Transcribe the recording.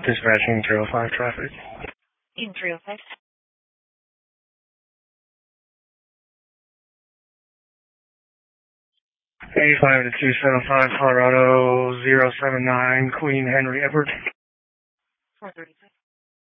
Dispatching 305 traffic. In 305. 85 to 275 Colorado 079 Queen Henry Edward. 436.